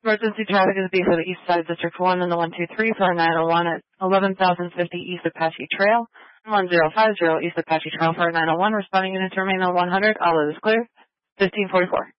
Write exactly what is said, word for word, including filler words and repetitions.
Emergency traffic is B for the East Side District one and the one two three for nine oh one at eleven thousand fifty East Apache Trail, and one zero five zero East Apache Trail for nine oh one, responding units remain on one hundred. All is clear. fifteen forty-four.